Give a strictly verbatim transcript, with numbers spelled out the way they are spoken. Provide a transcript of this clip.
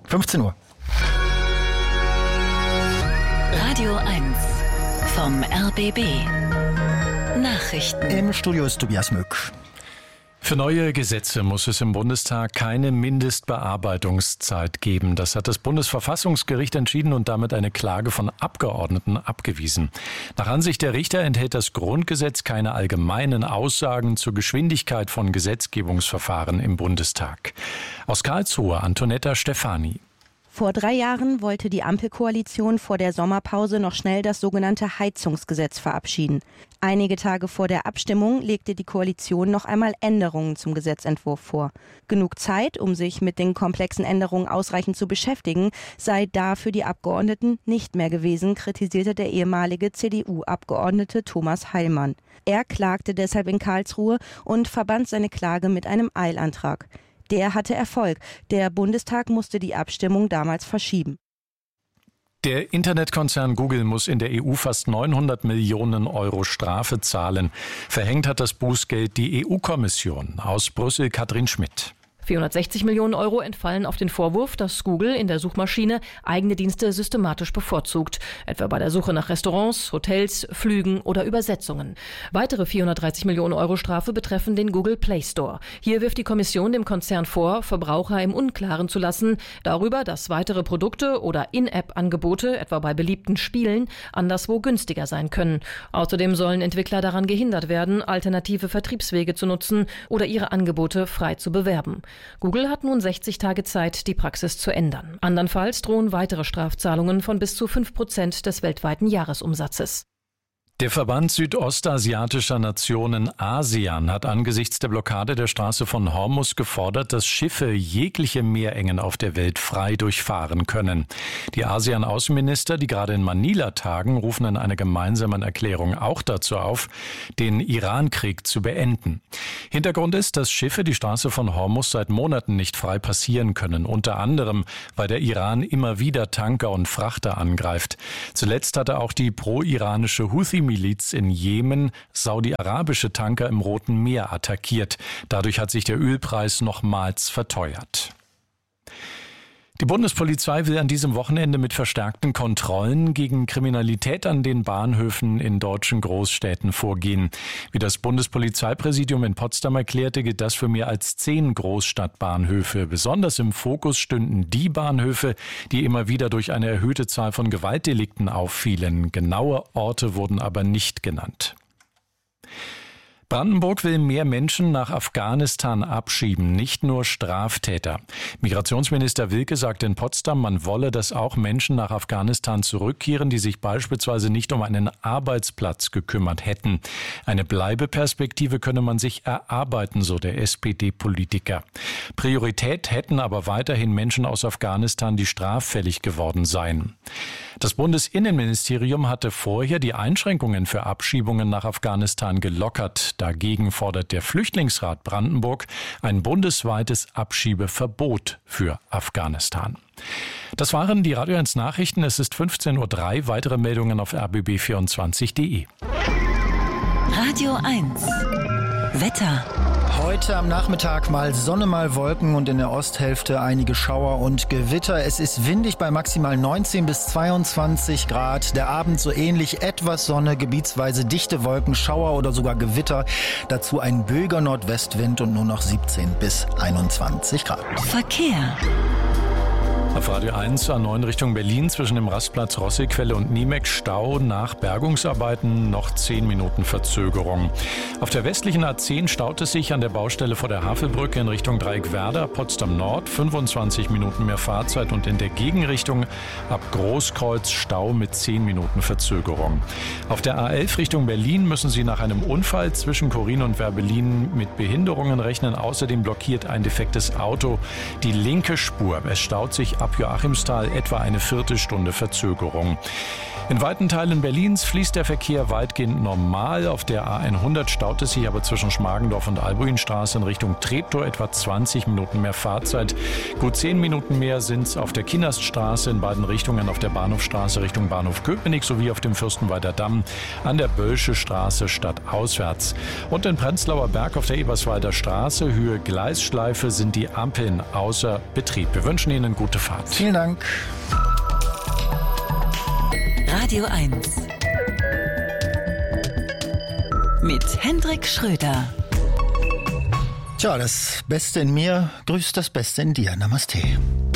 fünfzehn Uhr. Radio eins vom R B B. Nachrichten. Im Studio ist Tobias Mück. Für neue Gesetze muss es im Bundestag keine Mindestbearbeitungszeit geben. Das hat das Bundesverfassungsgericht entschieden und damit eine Klage von Abgeordneten abgewiesen. Nach Ansicht der Richter enthält das Grundgesetz keine allgemeinen Aussagen zur Geschwindigkeit von Gesetzgebungsverfahren im Bundestag. Aus Karlsruhe Antonetta Stefani. Vor drei Jahren wollte die Ampelkoalition vor der Sommerpause noch schnell das sogenannte Heizungsgesetz verabschieden. Einige Tage vor der Abstimmung legte die Koalition noch einmal Änderungen zum Gesetzentwurf vor. Genug Zeit, um sich mit den komplexen Änderungen ausreichend zu beschäftigen, sei da für die Abgeordneten nicht mehr gewesen, kritisierte der ehemalige C D U-Abgeordnete Thomas Heilmann. Er klagte deshalb in Karlsruhe und verband seine Klage mit einem Eilantrag. Der hatte Erfolg. Der Bundestag musste die Abstimmung damals verschieben. Der Internetkonzern Google muss in der E U fast neunhundert Millionen Euro Strafe zahlen. Verhängt hat das Bußgeld die E U-Kommission. Aus Brüssel Katrin Schmidt. vierhundertsechzig Millionen Euro entfallen auf den Vorwurf, dass Google in der Suchmaschine eigene Dienste systematisch bevorzugt, etwa bei der Suche nach Restaurants, Hotels, Flügen oder Übersetzungen. Weitere vierhundertdreißig Millionen Euro Strafe betreffen den Google Play Store. Hier wirft die Kommission dem Konzern vor, Verbraucher im Unklaren zu lassen darüber, dass weitere Produkte oder In-App-Angebote, etwa bei beliebten Spielen, anderswo günstiger sein können. Außerdem sollen Entwickler daran gehindert werden, alternative Vertriebswege zu nutzen oder ihre Angebote frei zu bewerben. Google hat nun sechzig Tage Zeit, die Praxis zu ändern. Andernfalls drohen weitere Strafzahlungen von bis zu fünf Prozent des weltweiten Jahresumsatzes. Der Verband südostasiatischer Nationen ASEAN hat angesichts der Blockade der Straße von Hormuz gefordert, dass Schiffe jegliche Meerengen auf der Welt frei durchfahren können. Die ASEAN-Außenminister, die gerade in Manila tagen, rufen in einer gemeinsamen Erklärung auch dazu auf, den Iran-Krieg zu beenden. Hintergrund ist, dass Schiffe die Straße von Hormuz seit Monaten nicht frei passieren können, unter anderem, weil der Iran immer wieder Tanker und Frachter angreift. Zuletzt hatte auch die pro-iranische Houthi Miliz in Jemen saudi-arabische Tanker im Roten Meer attackiert. Dadurch hat sich der Ölpreis nochmals verteuert. Die Bundespolizei will an diesem Wochenende mit verstärkten Kontrollen gegen Kriminalität an den Bahnhöfen in deutschen Großstädten vorgehen. Wie das Bundespolizeipräsidium in Potsdam erklärte, gilt das für mehr als zehn Großstadtbahnhöfe. Besonders im Fokus stünden die Bahnhöfe, die immer wieder durch eine erhöhte Zahl von Gewaltdelikten auffielen. Genaue Orte wurden aber nicht genannt. Brandenburg will mehr Menschen nach Afghanistan abschieben, nicht nur Straftäter. Migrationsminister Wilke sagte in Potsdam, man wolle, dass auch Menschen nach Afghanistan zurückkehren, die sich beispielsweise nicht um einen Arbeitsplatz gekümmert hätten. Eine Bleibeperspektive könne man sich erarbeiten, so der S P D-Politiker. Priorität hätten aber weiterhin Menschen aus Afghanistan, die straffällig geworden seien. Das Bundesinnenministerium hatte vorher die Einschränkungen für Abschiebungen nach Afghanistan gelockert. Dagegen fordert der Flüchtlingsrat Brandenburg ein bundesweites Abschiebeverbot für Afghanistan. Das waren die Radio eins Nachrichten. Es ist fünfzehn Uhr drei. Weitere Meldungen auf r b b vierundzwanzig punkt d e. Radio eins. Wetter. Heute am Nachmittag mal Sonne, mal Wolken und in der Osthälfte einige Schauer und Gewitter. Es ist windig bei maximal neunzehn bis zweiundzwanzig Grad. Der Abend so ähnlich, etwas Sonne, gebietsweise dichte Wolken, Schauer oder sogar Gewitter. Dazu ein böiger Nordwestwind und nur noch siebzehn bis einundzwanzig Grad. Verkehr. Auf Radio eins A neun Richtung Berlin zwischen dem Rastplatz Rossingquelle und Niemek Stau nach Bergungsarbeiten, noch zehn Minuten Verzögerung. Auf der westlichen A zehn staut es sich an der Baustelle vor der Havelbrücke in Richtung Dreieckwerder, Potsdam Nord, fünfundzwanzig Minuten mehr Fahrzeit und in der Gegenrichtung ab Großkreuz Stau mit zehn Minuten Verzögerung. Auf der A elf Richtung Berlin müssen Sie nach einem Unfall zwischen Chorin und Werbelin mit Behinderungen rechnen. Außerdem blockiert ein defektes Auto die linke Spur. Es staut sich ab Joachimsthal etwa eine Viertelstunde Verzögerung. In weiten Teilen Berlins fließt der Verkehr weitgehend normal. Auf der A hundert staut es sich aber zwischen Schmargendorf und Albuinstraße in Richtung Treptow etwa zwanzig Minuten mehr Fahrzeit. Gut zehn Minuten mehr sind es auf der Kinnerststraße in beiden Richtungen, auf der Bahnhofstraße Richtung Bahnhof Köpenick sowie auf dem Fürstenwalder Damm an der Bölsche Straße stadtauswärts. Und in Prenzlauer Berg auf der Eberswalder Straße Höhe Gleisschleife sind die Ampeln außer Betrieb. Wir wünschen Ihnen gute Fahrt. Fahrt. Vielen Dank. Radio eins. Mit Hendrik Schröder. Tja, das Beste in mir grüßt das Beste in dir. Namaste.